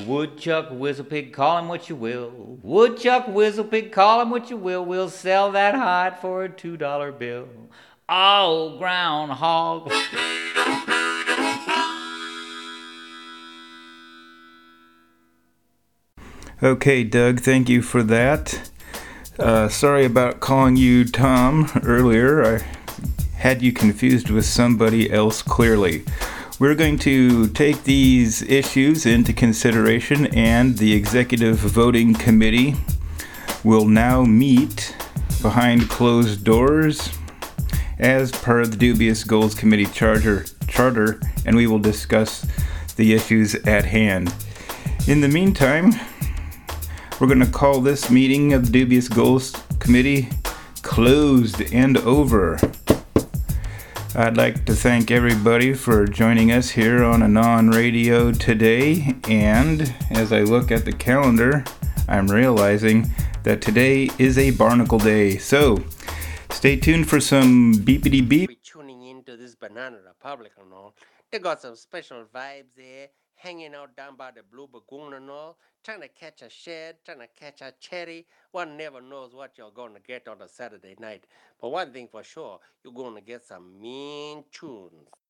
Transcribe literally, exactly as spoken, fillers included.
Woodchuck, Whistlepig, call him what you will. Woodchuck, Whistlepig, call him what you will. We'll sell that hide for a two dollar bill. Oh, groundhog. Okay, Doug, thank you for that. Uh, sorry about calling you Tom earlier. I had you confused with somebody else clearly. We're going to take these issues into consideration, and the Executive Voting Committee will now meet behind closed doors as per the Dubious Goals Committee charter, charter, and we will discuss the issues at hand. In the meantime, we're going to call this meeting of the Dubious Goals Committee closed and over. I'd like to thank everybody for joining us here on Anon Radio today, and as I look at the calendar, I'm realizing that today is a Barnacle Day. So, stay tuned for some beepity beep. Be tuning into this Banana Republic and all. They got some special vibes there, hanging out down by the Blue Lagoon and all, trying to catch a shed, trying to catch a cherry. One never knows what you're going to get on a Saturday night. But one thing for sure, you're going to get some mean tunes.